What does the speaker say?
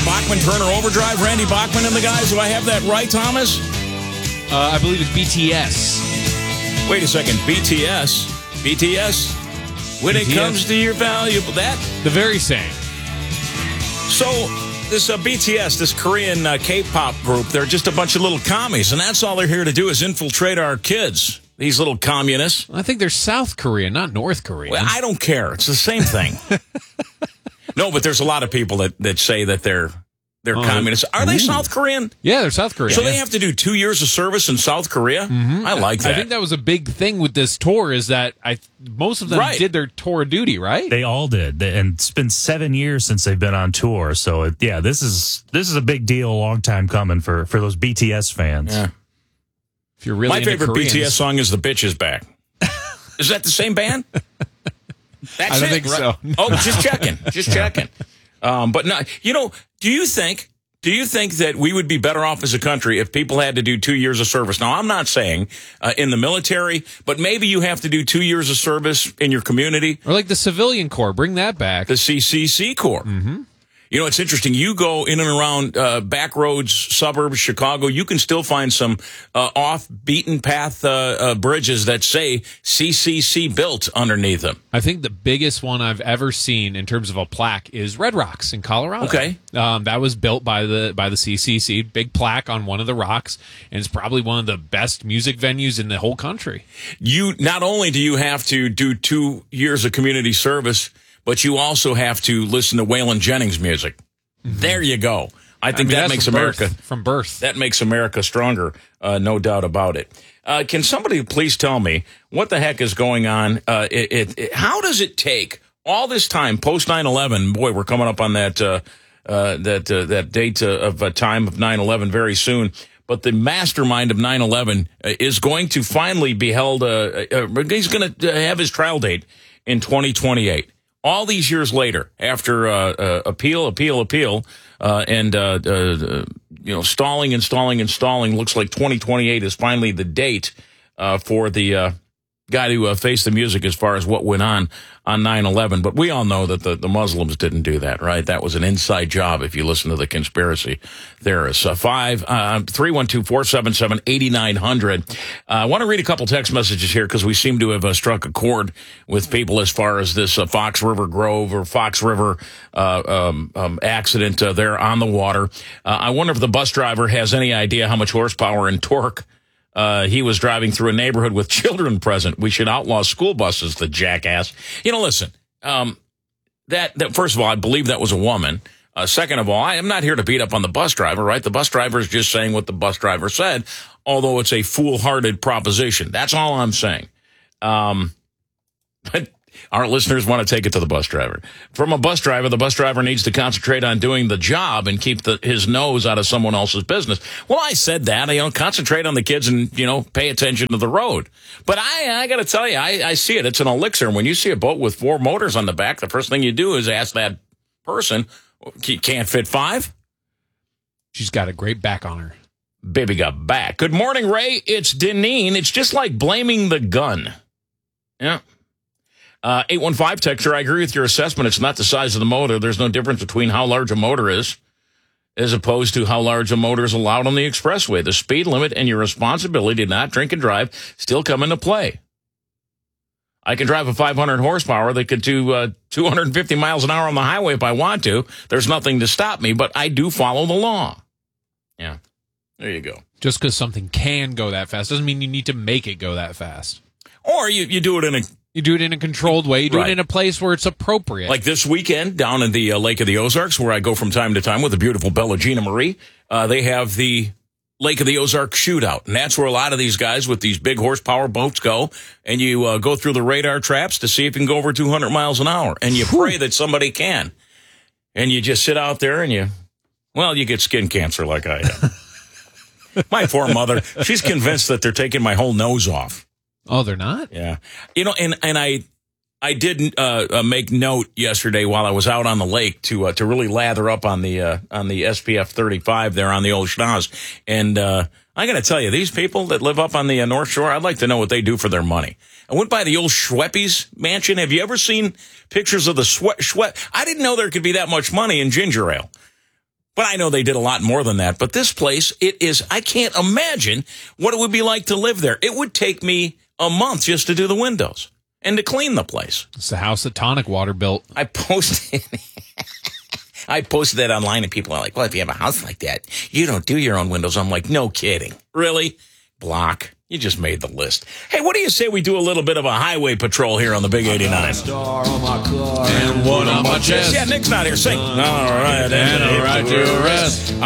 Bachman Turner Overdrive, Randy Bachman and the guys. Do I have that right, Thomas? I believe it's BTS. Wait a second. BTS. When it comes to your valuable... The very same. So, this BTS, this Korean K-pop group, they're just a bunch of little commies, and that's all they're here to do is infiltrate our kids. These little communists. I think they're South Korean, not North Korean. Well, I don't care. It's the same thing. No, but there's a lot of people that say that they're communists. Are they South Korean? Yeah, they're South Korean. So they have to do 2 years of service in South Korea? Mm-hmm. I like that. I think that was a big thing with this tour is that most of them did their tour of duty, right? They all did. And it's been 7 years since they've been on tour. So, this is a big deal, a long time coming for those BTS fans. Yeah. If you're really My favorite Koreans. BTS song is The Bitch Is Back. Is that the same band? That's I don't it, think right? so. Oh, just checking. But no, do you think that we would be better off as a country if people had to do 2 years of service? Now, I'm not saying in the military, but maybe you have to do 2 years of service in your community. Or like the civilian corps, bring that back. The CCC Corps. Mm-hmm. It's interesting. You go in and around back roads, suburbs, Chicago, you can still find some off-beaten path bridges that say CCC built underneath them. I think the biggest one I've ever seen in terms of a plaque is Red Rocks in Colorado. Okay. That was built by the CCC, big plaque on one of the rocks, and it's probably one of the best music venues in the whole country. Not only do you have to do 2 years of community service, but you also have to listen to Waylon Jennings music. Mm-hmm. There you go. I think that makes America from birth. That makes America stronger, no doubt about it. Can somebody please tell me what the heck is going on? How does it take all this time post 9/11? Boy, we're coming up on that date of time of 9/11 very soon. But the mastermind of 9/11 is going to finally be held. He's going to have his trial date in 2028. All these years later, after appeal, and stalling, looks like 2028 is finally the date for the guy to face the music as far as what went on 9/11. But we all know that the Muslims didn't do that, right? That was an inside job if you listen to the conspiracy theorists. 312-477-8900. I want to read a couple text messages here because we seem to have struck a chord with people as far as this Fox River Grove or Fox River accident there on the water. I wonder if the bus driver has any idea how much horsepower and torque he was driving through a neighborhood with children present. We should outlaw school buses, the jackass. Listen, that first of all, I believe that was a woman. Second of all, I am not here to beat up on the bus driver, right? The bus driver is just saying what the bus driver said, although it's a foolhardy proposition. That's all I'm saying. But our listeners want to take it to the bus driver. From a bus driver, the bus driver needs to concentrate on doing the job and keep his nose out of someone else's business. Well, I said that. Concentrate on the kids and, pay attention to the road. But I got to tell you, I see it. It's an elixir. When you see a boat with 4 motors on the back, the first thing you do is ask that person, can't fit 5? She's got a great back on her. Baby got back. Good morning, Ray. It's Deneen. It's just like blaming the gun. Yeah. 815 texture, I agree with your assessment. It's not the size of the motor. There's no difference between how large a motor is as opposed to how large a motor is allowed on the expressway. The speed limit and your responsibility to not drink and drive still come into play. I can drive a 500 horsepower that could do 250 miles an hour on the highway if I want to. There's nothing to stop me, but I do follow the law. Yeah, there you go. Just because something can go that fast doesn't mean you need to make it go that fast. Or you do it in a... You do it in a controlled way. You do it in a place where it's appropriate. Like this weekend down in the Lake of the Ozarks, where I go from time to time with the beautiful Bella Gina Marie. They have the Lake of the Ozarks shootout. And that's where a lot of these guys with these big horsepower boats go. And you go through the radar traps to see if you can go over 200 miles an hour. And you pray that somebody can. And you just sit out there and you get skin cancer like I have. My poor mother, she's convinced that they're taking my whole nose off. Oh, they're not? Yeah. And I did make note yesterday while I was out on the lake to really lather up on the SPF 35 there on the old schnoz. And I got to tell you, these people that live up on the North Shore, I'd like to know what they do for their money. I went by the old Schweppes mansion. Have you ever seen pictures of the Schweppes? I didn't know there could be that much money in ginger ale. But I know they did a lot more than that. But this place, I can't imagine what it would be like to live there. It would take me a month just to do the windows and to clean the place. It's the house that Tonic Water built. I posted that online, and people are like, well, if you have a house like that, you don't do your own windows. I'm like, no kidding. Really? Block. You just made the list. Hey, what do you say we do a little bit of a highway patrol here on the Big 89? Star on my car And one on my chest. Yeah, Nick's not here. Sing. All right. And a right to rest.